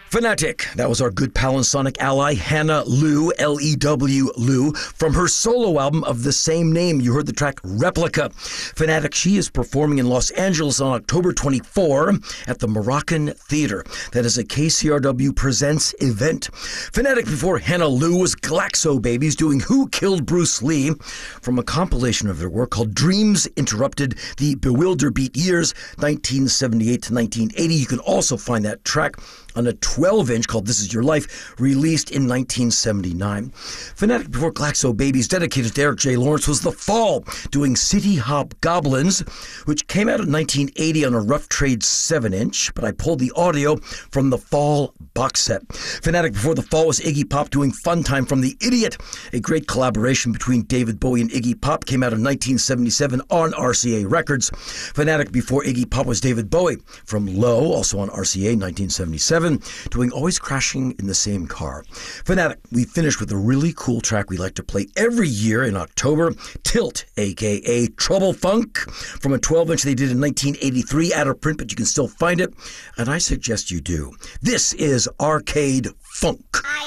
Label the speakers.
Speaker 1: Fanatic. That was our good pal and sonic ally, Hannah Lew, L-E-W, Lew, from her solo album of the same name. You heard the track Replica. Fanatic, she is performing in Los Angeles on October 24 at the Moroccan Theater. That is a KCRW Presents event. Fanatic before Hannah Lew was Glaxo Babies doing Who Killed Bruce Lee from a compilation of their work called Dreams Interrupted, the Bewilder Beat Years, 1978 to 1980. You can also find that track on a 12-inch called This Is Your Life, released in 1979. Fanatic before Glaxo Babies, dedicated to Eric J. Lawrence, was The Fall, doing City Hop Goblins, which came out in 1980 on a Rough Trade 7-inch, but I pulled the audio from the Fall box set. Fanatic before The Fall was Iggy Pop doing Fun Time from The Idiot, a great collaboration between David Bowie and Iggy Pop, came out in 1977 on RCA Records. Fanatic before Iggy Pop was David Bowie from Low, also on RCA, 1977. Doing Always Crashing in the Same Car. Fanatic, we finished with a really cool track we like to play every year in October, Tilt, a.k.a. Trouble Funk, from a 12-inch they did in 1983, out of print, but you can still find it, and I suggest you do. This is Arcade Funk.